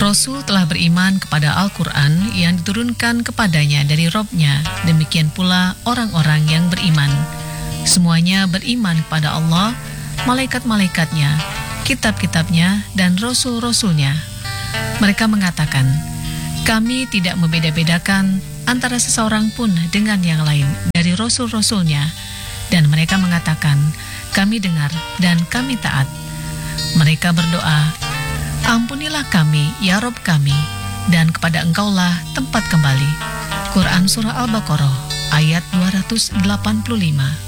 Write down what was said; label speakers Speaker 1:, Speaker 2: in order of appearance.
Speaker 1: Rasul telah beriman kepada Al-Quran yang diturunkan kepadanya dari Robnya, demikian pula orang-orang yang beriman. Semuanya beriman kepada Allah, malaikat-malaikatnya, kitab-kitabnya, dan rasul-rasulnya. Mereka mengatakan, kami tidak membeda-bedakan antara seseorang pun dengan yang lain dari rasul-rasulnya, dan mereka mengatakan, kami dengar dan kami taat. Mereka berdoa, ampunilah kami, ya Rob kami, dan kepada Engkaulah tempat kembali. Quran Surah Al-Baqarah, ayat 285.